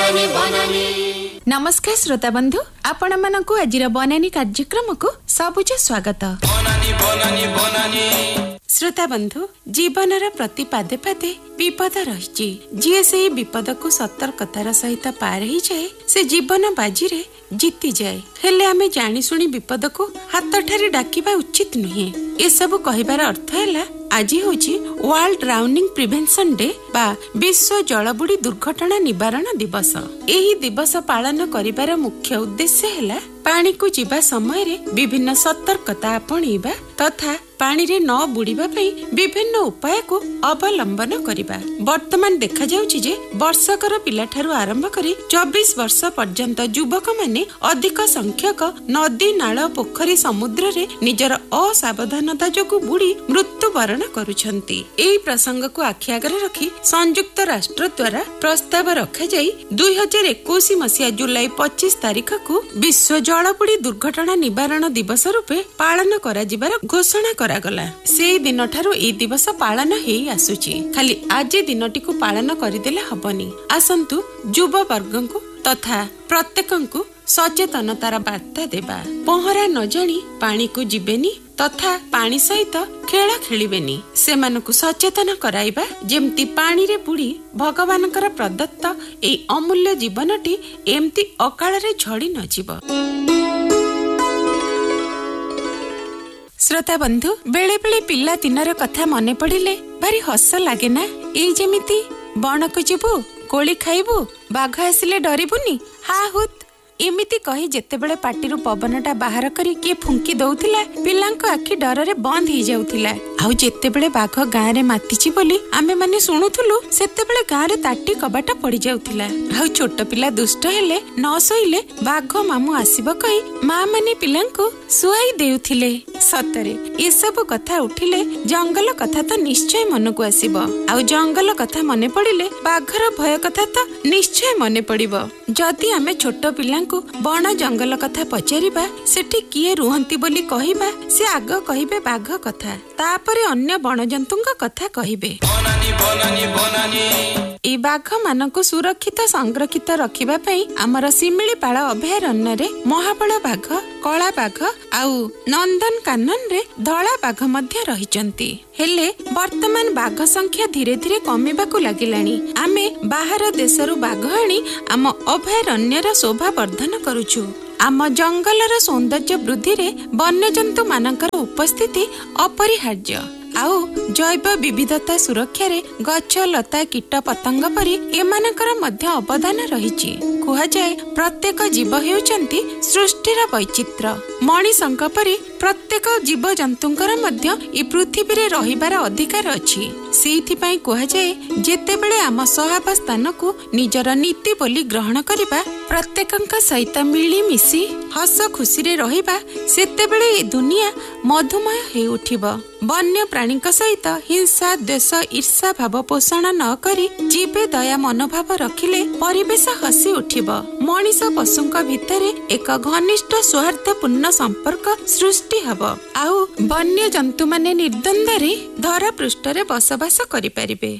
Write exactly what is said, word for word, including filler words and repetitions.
नमस्कार श्रोता बंधु, आपण मानकु आजिर बनानी कार्यक्रम को सबुज स्वागत। श्रोता बंधु, जीवन प्रति पादे पादे विपद रही, जी से विपद को सतर्कतार सहित पार ही जाए से जीवन बाजी रे जीति जाए। हेले आमे जानी सुनी विपद को हाथ ठारे डाकिबा उचित नुहे। ए सब कहिबार अर्थ हैला आज होची वर्ल्ड ड्राउनिंग प्रिवेंशन डे बा विश्व जलबुड़ी दुर्घटना निवारण दिवस। एही दिवस पालन करिबार मुख्य उद्देश्य हैला पानी को जीवा समय रे विभिन्न सतर्कता अपनाइबा तथा पानी रे न बुड़ीबा पई विभिन्न उपाय को अवलंबन करिबा। वर्तमान देखा जाउची जे वर्षकर पिला ठारू आरंभ करी चौबीस वर्ष पर्यंत युवक माने अधिक संख्यक नदी नाल पोखरी समुद्र रे निजर असावधानता जोगु बुड़ी मृत्युवरण करुछंती। एही प्रसंग को आखि आगरे रखी संयुक्त राष्ट्र द्वारा प्रस्ताव रखा जाई दुई हजार इक्कीस मसीहा जुलाई पच्चीस तारीख को विश्व जलबुड़ी दुर्घटना निवारण दिवस रूपे पालन करा जिबार घोषणा करागला। सेई दिन ठारू ए दिवस पालन हेई आसुची। खाली आज दिनटी को पालन करिदेले हबनी। आसंतु युवा वर्ग को तथा प्रत्येकंकु सचेतनतार बार्ता देबा। पहरा न जानी पानी को जिबेनी तथा पानी सहित खेल खेलिबेनी। सेमानकु सचेतन कराइबा जेमती पानी रे बुड़ी भगवानकर प्रदत्त ए अमूल्य जीवनटी एमती अकाल रे झड़ी न जीव। श्रोता बंधु, बेले बेले पिला दिनर कथा मने पड़िले भारी हस लागे ना। ए जेमिति बणकु जीवु, कोली खाइबु, बाघ आसिले डरिबुनी, हा हुत एमिति कही जेतेबेले पाटिरु पवनटा बाहर करी के फुंकी दउथिला पिलांक आखि डररे बंद ही जाउथिला। आउ जेतेबेले बाघ गाँ रे मातिची बोली आमे माने सुनुथुलु सेतेबेले गाँ रे ताटी कबाटा पड़ी जाउथिला। आउ छोट पिला दुष्ट हेले न सोइले बाघ मामू आसीबो कही मां माने पिलांको सुआई देउथिले। सतरे ए सब कथा उठिले जंगल कथा तो निश्चय मन को आसीबो। आउ जंगल कथा मने पड़िले बाघर भय कथा तो निश्चय मने पड़िबो। जदि आमे छोट पिलांको बण जंगल कथा पचारिबा सेठी किए रुहंती बोली कहिबा से आग कहिबे बाघ कथा, तापरे अन्य बण जंतुंक कथा कहिबे। ए बाघ मानकु सुरक्षित संरक्षित रखिबा पई हमर सिमिलीपाଳ अभयारण्य रे महाबळ बाघ, कळा बाघ आउ नंदन कानन रे धळा बाघ मध्य रहिचंती। हेले वर्तमान बाघ संख्या धीरे धीरे कमिबाकु लागिलानी। आमे बाहर देशरु बाघ आनी आम अभयारण्यर शोभा वर्धन करूछु। आम जंगलर सौंदर्य वृद्धि रे वन्यजंतु मानकर उपस्थिति अपरिहार्य। आउ जैव विविधता सुरक्षा रे गछ लता कीट पतंग परी एमानकर मध्य अवदान रहिछि। कुहा जाय प्रत्येक जीव हेउचंती सृष्टिर वैचित्र्य। मणिसंक परी प्रत्येक जीव जंतुंकर मध्य ई पृथ्वी रे रहिबार अधिकार अछि। सेइथि पई कुहा जाय जेतेबेले आम सहाबा स्थान को निजर नीति बोली ग्रहण करिबा, प्रत्येकंक सहित मिली मिसी हस खुशी रे रहिबा, सेतेबेले ए दुनिया मधुमय हे उठिबो। वन्य प्राणीक सहित हिंसा द्वेष ईर्षा भाव पोषण न करी जीवे दया मनोभाव रखिले परिवेश हसी उठिबो। मनीष पशुंक भितरे एक घनिष्ठ सौहार्दपूर्ण संपर्क सृष्टि हबो। आउ वन्य जंतु माने निर्द्वंद्व रे धरा पृष्ठ रे बसवास करि परिबे।